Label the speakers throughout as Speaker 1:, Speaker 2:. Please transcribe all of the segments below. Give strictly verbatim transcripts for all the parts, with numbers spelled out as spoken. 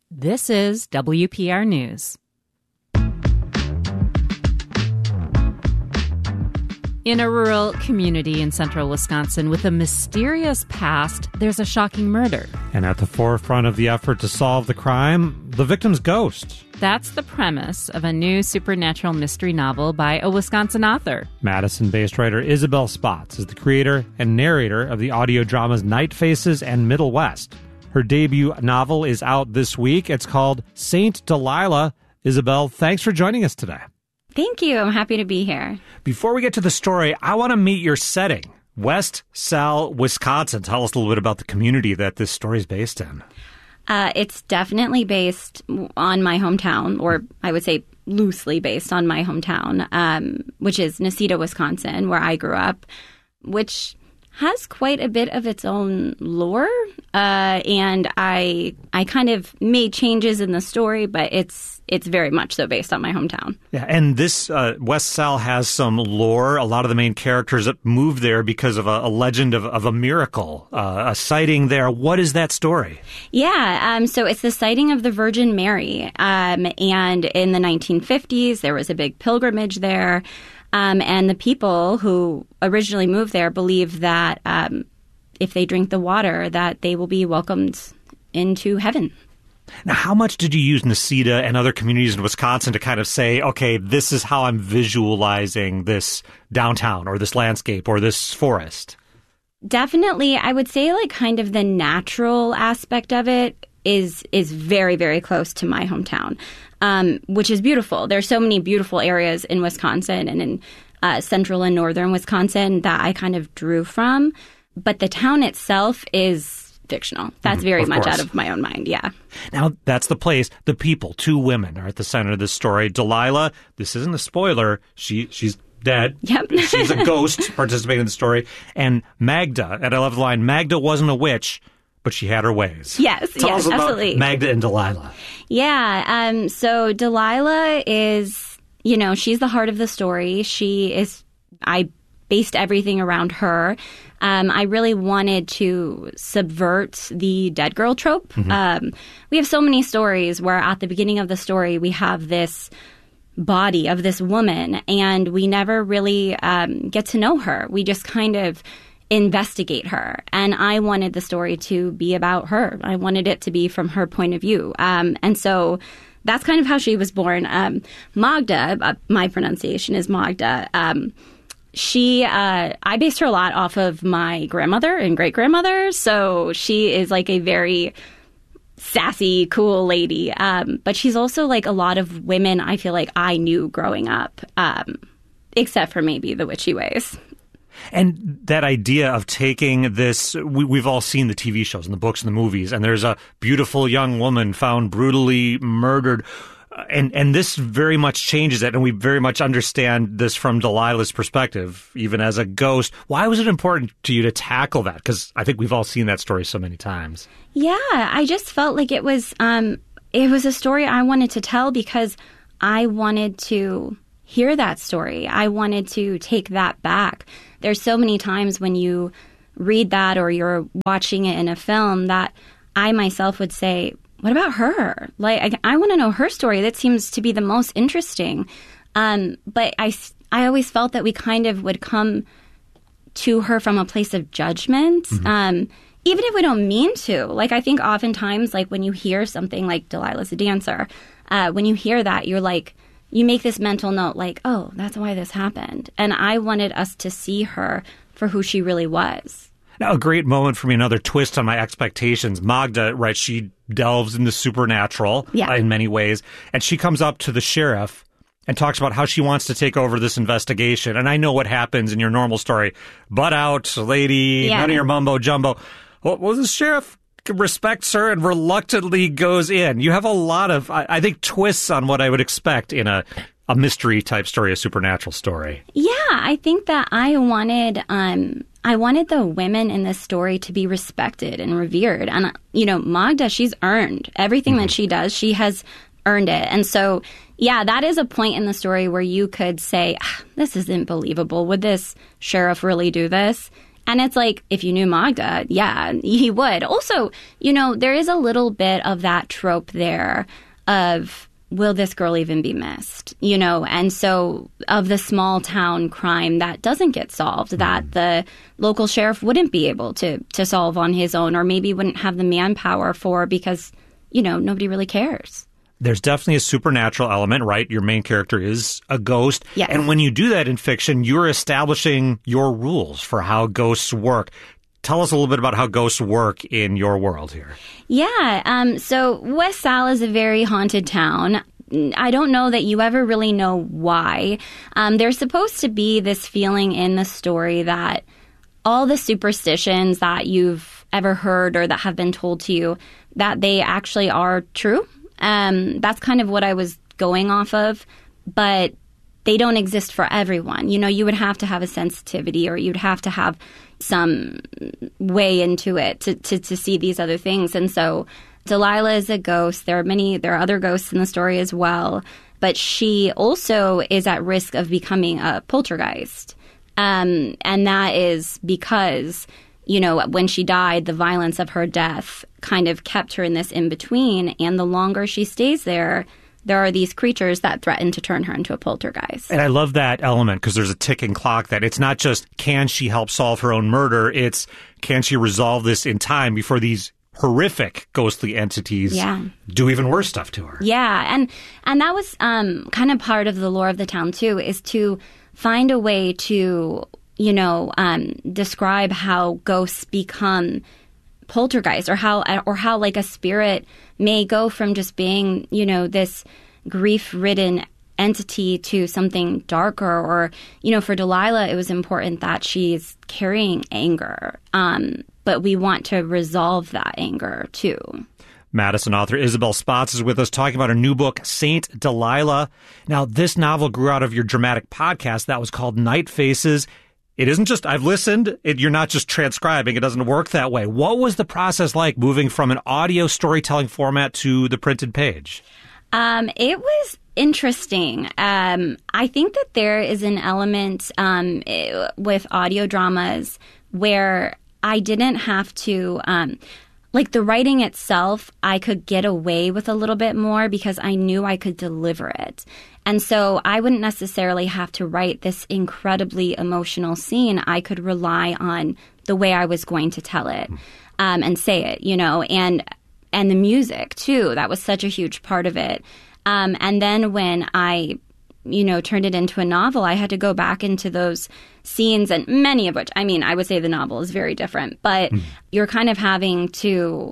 Speaker 1: This is W P R News. In a rural community in central Wisconsin with a mysterious past, there's a shocking murder.
Speaker 2: And at the forefront of the effort to solve the crime, the victim's ghost.
Speaker 1: That's the premise of a new supernatural mystery novel by a Wisconsin author.
Speaker 2: Madison-based writer Isabel Spotts is the creator and narrator of the audio dramas Night Faces and Middle West. Her debut novel is out this week. It's called Saint Delilah. Isabel, thanks for joining us today.
Speaker 3: Thank you. I'm happy to be here.
Speaker 2: Before we get to the story, I want to meet your setting. West Sal, Wisconsin. Tell us a little bit about the community that this story is based in.
Speaker 3: Uh, it's definitely based on my hometown, or I would say loosely based on my hometown, um, which is Necedah, Wisconsin, where I grew up, which has quite a bit of its own lore. Uh, and I I kind of made changes in the story, but it's it's very much so based on my hometown.
Speaker 2: Yeah, and this uh, West Sal has some lore. A lot of the main characters that moved there because of a, a legend of, of a miracle, uh, a sighting there. What is that story?
Speaker 3: Yeah, um, so it's the sighting of the Virgin Mary. Um, and in the nineteen fifties, there was a big pilgrimage there. Um, and the people who originally moved there believe that um, if they drink the water, that they will be welcomed into heaven.
Speaker 2: Now, how much did you use Necedah and other communities in Wisconsin to kind of say, okay, this is how I'm visualizing this downtown or this landscape or this forest?
Speaker 3: Definitely. I would say like kind of the natural aspect of it is is very, very close to my hometown, um, which is beautiful. There's so many beautiful areas in Wisconsin and in uh, central and northern Wisconsin that I kind of drew from. But the town itself is fictional. That's very
Speaker 2: of
Speaker 3: much
Speaker 2: course.
Speaker 3: out of my own mind, yeah.
Speaker 2: Now, that's the place. The people, two women, are at the center of this story. Delilah, this isn't a spoiler. She She's dead.
Speaker 3: Yep.
Speaker 2: She's a ghost participating in the story. And Magda, and I love the line, Magda wasn't a witch, but she had her ways.
Speaker 3: Yes,
Speaker 2: Tell
Speaker 3: yes,
Speaker 2: us about
Speaker 3: absolutely.
Speaker 2: Magda and Delilah.
Speaker 3: Yeah, um, so Delilah is, you know, she's the heart of the story. She is, I based everything around her. Um, I really wanted to subvert the dead girl trope. Mm-hmm. Um, we have so many stories where at the beginning of the story we have this body of this woman and we never really um, get to know her. We just kind of investigate her. And I wanted the story to be about her. I wanted it to be from her point of view. Um, and so that's kind of how she was born. Um, Magda, uh, my pronunciation is Magda. Um, she, uh, I based her a lot off of my grandmother and great-grandmother. So she is like a very sassy, cool lady. Um, but she's also like a lot of women I feel like I knew growing up, um, except for maybe the witchy ways.
Speaker 2: And that idea of taking this, we, we've all seen the T V shows and the books and the movies, and there's a beautiful young woman found brutally murdered. And and this very much changes it, and we very much understand this from Delilah's perspective, even as a ghost. Why was it important to you to tackle that? Because I think we've all seen that story so many times.
Speaker 3: Yeah, I just felt like it was um, it was a story I wanted to tell because I wanted to hear that story. I wanted to take that back. There's so many times when you read that or you're watching it in a film that I myself would say, what about her? Like, I, I want to know her story. That seems to be the most interesting. Um, but I, I always felt that we kind of would come to her from a place of judgment, mm-hmm. um, even if we don't mean to. Like, I think oftentimes, like, when you hear something like Delilah's a dancer, uh, when you hear that, you're like, you make this mental note like, oh, that's why this happened. And I wanted us to see her for who she really was.
Speaker 2: Now, a great moment for me, another twist on my expectations. Magda, right, she delves into supernatural
Speaker 3: yeah.
Speaker 2: uh, in many ways. And she comes up to the sheriff and talks about how she wants to take over this investigation. And I know what happens in your normal story. Butt out, lady,
Speaker 3: yeah.
Speaker 2: none of your mumbo jumbo. Well, well, the sheriff respects her and reluctantly goes in. You have a lot of, I, I think, twists on what I would expect in a, a mystery type story, a supernatural story.
Speaker 3: Yeah, I think that I wanted, um, I wanted the women in this story to be respected and revered. And, you know, Magda, she's earned everything mm-hmm. that she does. She has earned it. And so, yeah, that is a point in the story where you could say, ah, this isn't believable. Would this sheriff really do this? And it's like, if you knew Magda, yeah, he would. Also, you know, there is a little bit of that trope there of, will this girl even be missed? You know, and so of the small town crime that doesn't get solved, mm. that the local sheriff wouldn't be able to, to solve on his own, or maybe wouldn't have the manpower for, because, you know, nobody really cares.
Speaker 2: There's definitely a supernatural element, right? Your main character is a ghost.
Speaker 3: Yes.
Speaker 2: And when you do that in fiction, you're establishing your rules for how ghosts work. Tell us a little bit about how ghosts work in your world here.
Speaker 3: Yeah. Um, so West Sal is a very haunted town. I don't know that you ever really know why. Um, there's supposed to be this feeling in the story that all the superstitions that you've ever heard or that have been told to you, that they actually are true. Um, that's kind of what I was going off of, but they don't exist for everyone. You know, you would have to have a sensitivity, or you'd have to have some way into it to, to, to see these other things. And so Delilah is a ghost. There are many, there are other ghosts in the story as well, but she also is at risk of becoming a poltergeist. Um, and that is because, you know, when she died, the violence of her death kind of kept her in this in-between. And the longer she stays there, there are these creatures that threaten to turn her into a poltergeist.
Speaker 2: And I love that element, because there's a ticking clock that it's not just, can she help solve her own murder? It's, can she resolve this in time before these horrific ghostly entities
Speaker 3: yeah.
Speaker 2: do even worse stuff to her?
Speaker 3: Yeah. And, and that was um, kind of part of the lore of the town, too, is to find a way to, you know, um, describe how ghosts become poltergeist, or how, or how like a spirit may go from just being, you know, this grief-ridden entity to something darker. Or, you know, for Delilah, it was important that she's carrying anger, um, but we want to resolve that anger too.
Speaker 2: Madison author Isabel Spotts is with us talking about her new book, Saint Delilah. Now, this novel grew out of your dramatic podcast that was called Night Faces. It isn't just, I've listened, it, you're not just transcribing. It doesn't work that way. What was the process like moving from an audio storytelling format to the printed page?
Speaker 3: Um, it was interesting. Um, I think that there is an element um, with audio dramas where I didn't have to... Um, Like the writing itself, I could get away with a little bit more because I knew I could deliver it. And so I wouldn't necessarily have to write this incredibly emotional scene. I could rely on the way I was going to tell it um, and say it, you know, and and the music, too. That was such a huge part of it. Um, and then when I, you know, turned it into a novel, I had to go back into those scenes, and many of which, I mean, I would say the novel is very different, but mm. you're kind of having to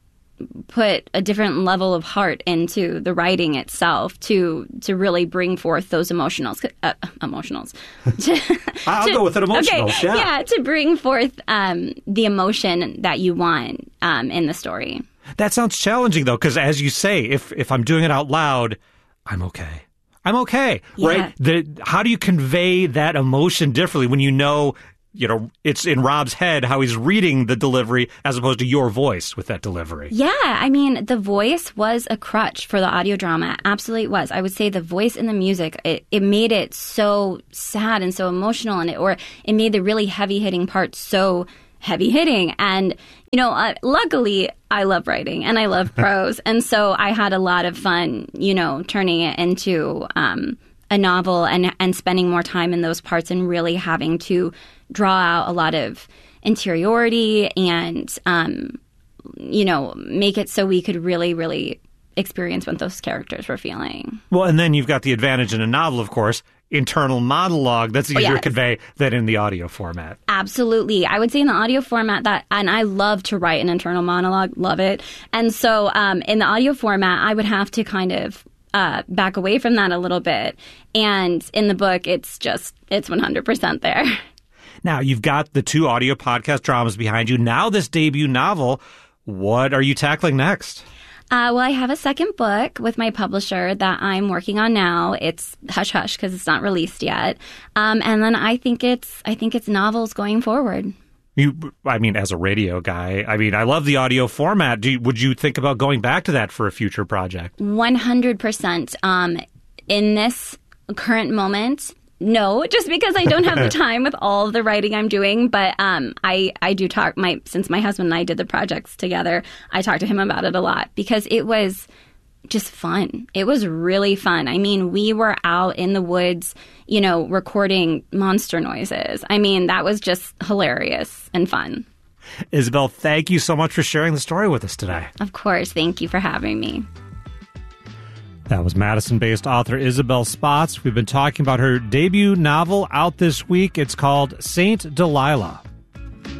Speaker 3: put a different level of heart into the writing itself to to really bring forth those emotionals. Uh, emotionals.
Speaker 2: I'll to, go with it, emotionals,
Speaker 3: okay,
Speaker 2: yeah.
Speaker 3: Yeah, to bring forth um, the emotion that you want um, in the story.
Speaker 2: That sounds challenging, though, because as you say, if if I'm doing it out loud, I'm okay. I'm okay,
Speaker 3: yeah.
Speaker 2: right? The, how do you convey that emotion differently when you know, you know, it's in Rob's head how he's reading the delivery as opposed to your voice with that delivery?
Speaker 3: Yeah, I mean, the voice was a crutch for the audio drama. Absolutely was. I would say the voice and the music, it, it made it so sad and so emotional, and it, or it made the really heavy-hitting parts so heavy-hitting. And, you know, uh, luckily, I love writing and I love prose. And so I had a lot of fun, you know, turning it into um, a novel and, and spending more time in those parts and really having to draw out a lot of interiority and, um, you know, make it so we could really, really experience what those characters were feeling.
Speaker 2: Well, and then you've got the advantage in a novel, of course, internal monologue that's easier
Speaker 3: oh, yes.
Speaker 2: to convey than in the audio format.
Speaker 3: Absolutely. I would say in the audio format that, and I love to write an internal monologue, love it. And so um, in the audio format, I would have to kind of uh, back away from that a little bit. And in the book, it's just, it's one hundred percent there.
Speaker 2: Now, you've got the two audio podcast dramas behind you. Now this debut novel, what are you tackling next?
Speaker 3: Uh, well, I have a second book with my publisher that I'm working on now. It's hush hush because it's not released yet. Um, and then I think it's I think it's novels going forward.
Speaker 2: You, I mean, as a radio guy, I mean, I love the audio format. Do you, would you think about going back to that for a future project?
Speaker 3: one hundred percent. Um, in this current moment, no, just because I don't have the time with all of the writing I'm doing. But um, I, I do talk, my since my husband and I did the projects together, I talked to him about it a lot because it was just fun. It was really fun. I mean, we were out in the woods, you know, recording monster noises. I mean, that was just hilarious and fun.
Speaker 2: Isabel, thank you so much for sharing the story with us today.
Speaker 3: Of course. Thank you for having me.
Speaker 2: That was Madison-based author Isabel Spotts. We've been talking about her debut novel out this week. It's called Saint Delilah.